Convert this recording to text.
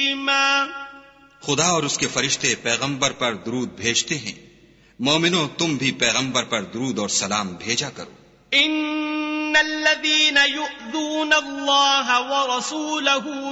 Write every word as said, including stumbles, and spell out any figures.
तस्लीमा। खुदा और उसके फरिश्ते पैगंबर पर दुरूद भेजते हैं, मोमिनो तुम भी पैगंबर पर दुरूद और सलाम भेजा करो। इन्नल्लज़ीना युअज़ूना अल्लाह व रसूलहू